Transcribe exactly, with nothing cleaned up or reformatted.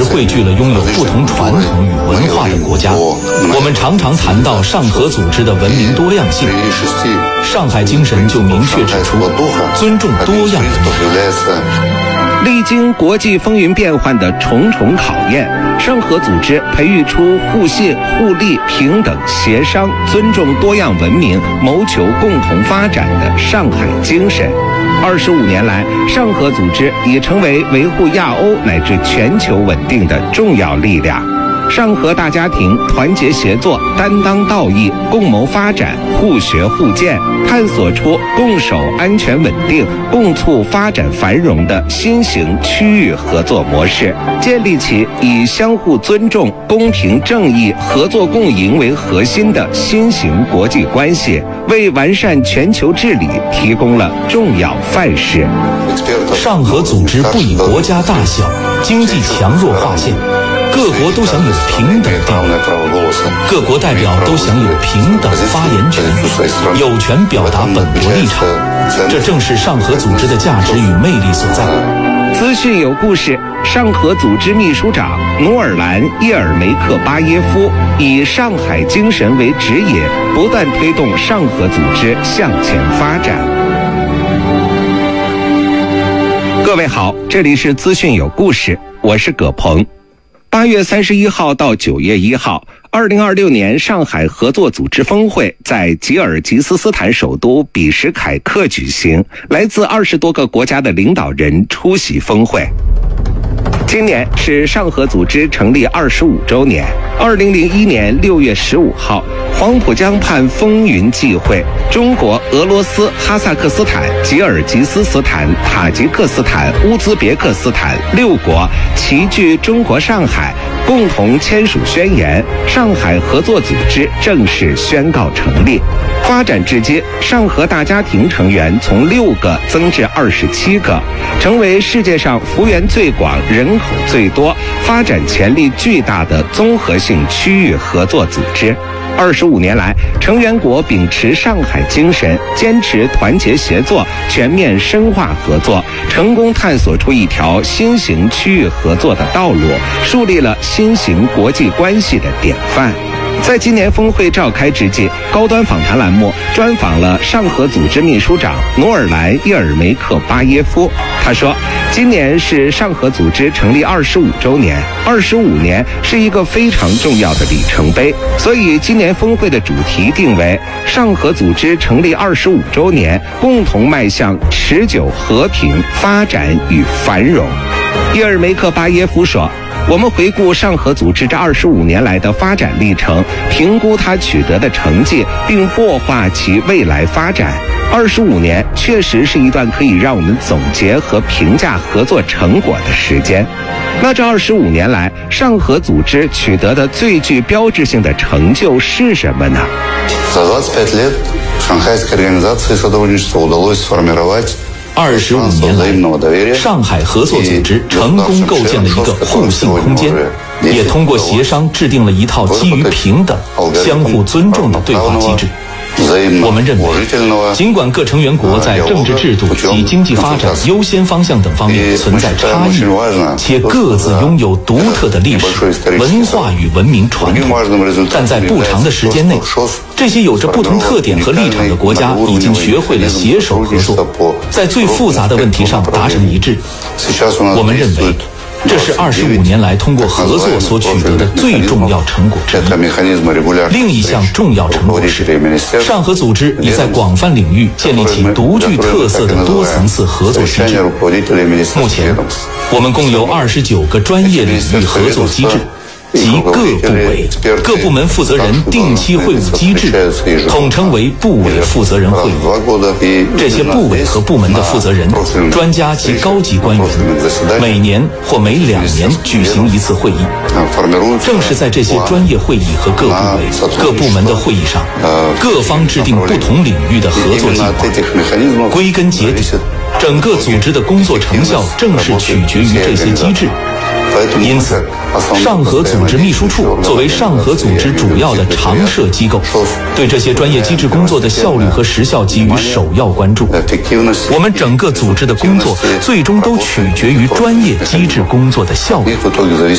汇聚了拥有不同传统与文化的国家。我们常常谈到上合组织的文明多样性，上海精神就明确指出，尊重多样文明。 历经国际风云变幻的重重考验，上合组织培育出互信、互利、平等、协商、尊重多样文明、谋求共同发展的上海精神。二十五年来，上合组织已成为维护亚欧乃至全球稳定的重要力量。上合大家庭团结协作，担当道义，共谋发展，互学互鉴，探索出共守安全稳定、共促发展繁荣的新型区域合作模式，建立起以相互尊重、公平正义、合作共赢为核心的新型国际关系，为完善全球治理提供了重要范式。 上合组织不以国家大小、经济强弱划线，各国都享有平等地位，各国代表都享有平等发言权，有权表达本国立场。这正是上合组织的价值与魅力所在。 资讯有故事，上合组织秘书长努尔兰·叶尔梅克巴耶夫以上海精神为指引，不断推动上合组织向前发展。各位好，这里是资讯有故事，我是葛鹏。八月三十一号到九月一号，二零二六年上海合作组织峰会在吉尔吉斯斯坦首都比什凯克举行，来自二十多个国家的领导人出席峰会。今年是上合组织成立二十五周年。二零零一年六月十五号，黄浦江畔风云际会，中国、俄罗斯、哈萨克斯坦、吉尔吉斯斯坦、塔吉克斯坦、乌兹别克斯坦六国齐聚中国上海，共同签署宣言，上海合作组织正式宣告成立。发展至今，上合大家庭成员从六个增至二十七个，成为世界上幅员最广、人口最多、发展潜力巨大的综合性区域合作组织。二十五年来，成员国秉持上海精神，坚持团结协作，全面深化合作，成功探索出一条新型区域合作的道路，树立了新型国际关系的典范。在今年峰会召开之际，高端访谈栏目专访了上合组织秘书长努尔兰·叶尔梅克巴耶夫。他说，今年是上合组织成立二十五周年，二十五年是一个非常重要的里程碑，所以今年峰会的主题定为上合组织成立二十五周年，共同迈向持久和平、发展与繁荣。叶尔梅克巴耶夫说，我们回顾上合组织这二十五年来的发展历程，评估它取得的成绩，并擘画其未来发展。二十五年确实是一段可以让我们总结和评价合作成果的时间。那这二十五年来，上合组织取得的最具标志性的成就是什么呢？ За двадцать пять лет Шанхайской организации сотрудничества удалось сформировать 二十五年来，上海合作组织成功构建了一个互信空间，也通过协商制定了一套基于平等、相互尊重的对话机制。我们认为，尽管各成员国在政治制度及经济发展优先方向等方面存在差异，且各自拥有独特的历史、文化与文明传统，但在不长的时间内，这些有着不同特点和立场的国家已经学会了携手合作，在最复杂的问题上达成一致。我们认为，这是二十五年来通过合作所取得的最重要成果之一。另一项重要成果是，上合组织已在广泛领域建立起独具特色的多层次合作机制。目前，我们共有二十九个专业领域合作机制，及各部委、各部门负责人定期会晤机制，统称为部委负责人会议。这些部委和部门的负责人、专家及高级官员，每年或每两年举行一次会议。正是在这些专业会议和各部委、各部门的会议上，各方制定不同领域的合作计划。归根结底，整个组织的工作成效正是取决于这些机制。因此，上合组织秘书处作为上合组织主要的常设机构，对这些专业机制工作的效率和时效给予首要关注。我们整个组织的工作最终都取决于专业机制工作的效率。